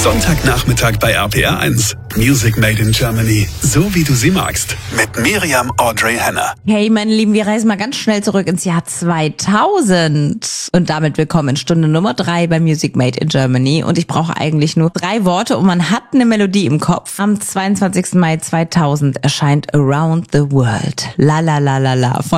Sonntagnachmittag bei RPR1. Music Made in Germany. So wie du sie magst. Mit Miriam Audrey Henner. Hey, meine Lieben, wir reisen mal ganz schnell zurück ins Jahr 2000. Und damit willkommen in Stunde Nummer 3 bei Music Made in Germany. Und ich brauche eigentlich nur 3 Worte und man hat eine Melodie im Kopf. Am 22. Mai 2000 erscheint Around the World. La la la la la von